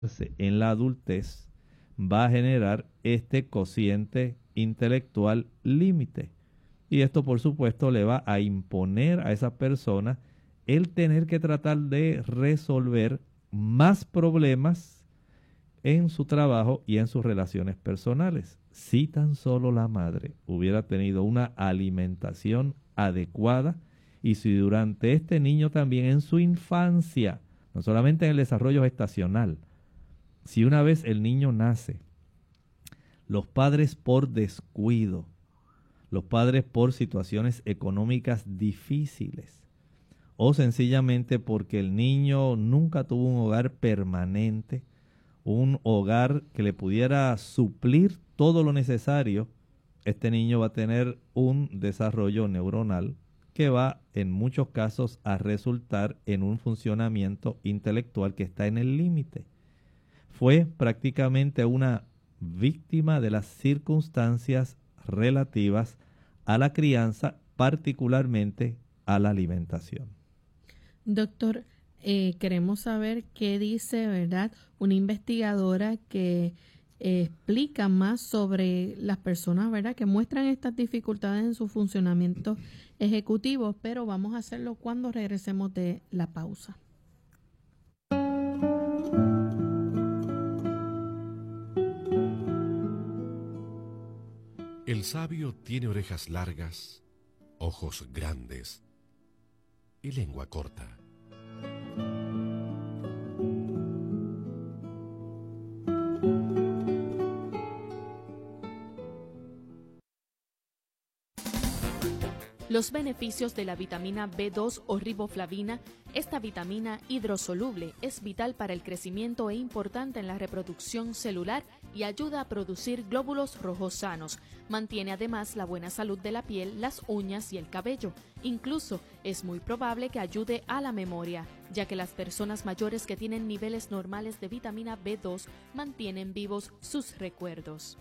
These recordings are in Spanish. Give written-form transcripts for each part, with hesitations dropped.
Entonces, en la adultez va a generar este cociente intelectual límite. Y esto, por supuesto, le va a imponer a esa persona el tener que tratar de resolver más problemas en su trabajo y en sus relaciones personales. Si tan solo la madre hubiera tenido una alimentación adecuada y si durante este niño también en su infancia, no solamente en el desarrollo gestacional, si una vez el niño nace, los padres por descuido, los padres por situaciones económicas difíciles o sencillamente porque el niño nunca tuvo un hogar permanente, un hogar que le pudiera suplir todo lo necesario, este niño va a tener un desarrollo neuronal que va en muchos casos a resultar en un funcionamiento intelectual que está en el límite. Fue prácticamente una víctima de las circunstancias relativas a la crianza, particularmente a la alimentación. Doctor, queremos saber qué dice, ¿verdad?, una investigadora que explica más sobre las personas, ¿verdad?, que muestran estas dificultades en su funcionamiento ejecutivo, pero vamos a hacerlo cuando regresemos de la pausa. El sabio tiene orejas largas, ojos grandes y lengua corta. Los beneficios de la vitamina B2 o riboflavina. Esta vitamina hidrosoluble es vital para el crecimiento e importante en la reproducción celular y ayuda a producir glóbulos rojos sanos. Mantiene además la buena salud de la piel, las uñas y el cabello. Incluso es muy probable que ayude a la memoria, ya que las personas mayores que tienen niveles normales de vitamina B2 mantienen vivos sus recuerdos.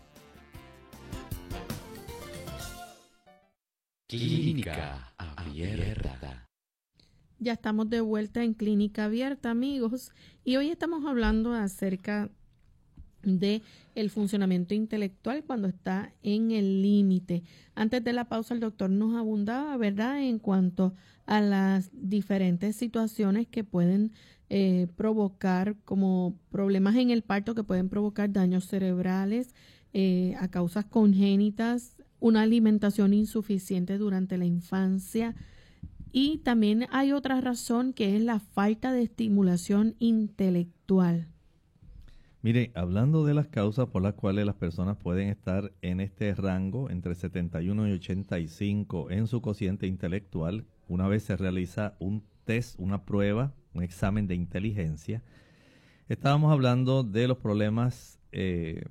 Clínica Abierta. Ya estamos de vuelta en Clínica Abierta, amigos, y hoy estamos hablando acerca de el funcionamiento intelectual cuando está en el límite. Antes de la pausa, el doctor nos abundaba, ¿verdad?, en cuanto a las diferentes situaciones que pueden provocar, como problemas en el parto que pueden provocar daños cerebrales a causas congénitas, una alimentación insuficiente durante la infancia, y también hay otra razón que es la falta de estimulación intelectual. Mire, hablando de las causas por las cuales las personas pueden estar en este rango entre 71 y 85 en su cociente intelectual, una vez se realiza un test, una prueba, un examen de inteligencia, estábamos hablando de los problemas que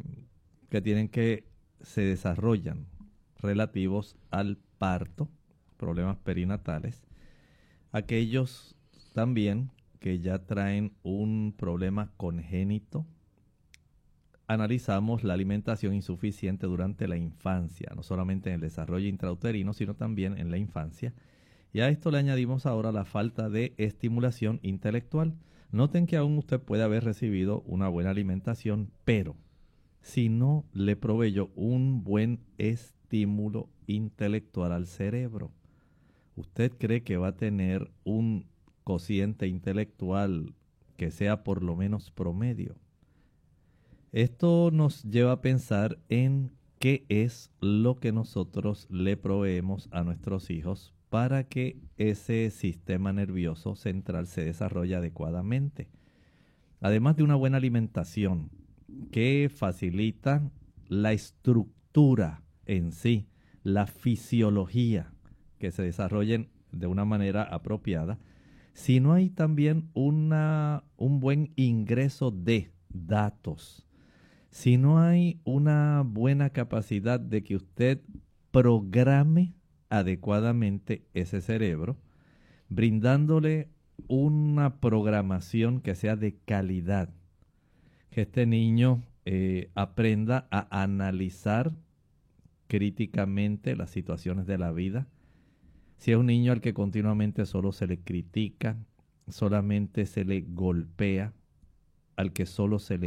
se desarrollan relativos al parto, problemas perinatales, aquellos también que ya traen un problema congénito. Analizamos la alimentación insuficiente durante la infancia, no solamente en el desarrollo intrauterino, sino también en la infancia. Y a esto le añadimos ahora la falta de estimulación intelectual. Noten que aún usted puede haber recibido una buena alimentación, pero si no le proveyó un buen estímulo intelectual al cerebro, ¿usted cree que va a tener un cociente intelectual que sea por lo menos promedio? Esto nos lleva a pensar en qué es lo que nosotros le proveemos a nuestros hijos para que ese sistema nervioso central se desarrolle adecuadamente. Además de una buena alimentación que facilita la estructura en sí, la fisiología, que se desarrollen de una manera apropiada, si no hay también un buen ingreso de datos, si no hay una buena capacidad de que usted programe adecuadamente ese cerebro, brindándole una programación que sea de calidad, que este niño aprenda a analizar críticamente las situaciones de la vida. Si es un niño al que continuamente solo se le critica, solamente se le golpea, al que solo se le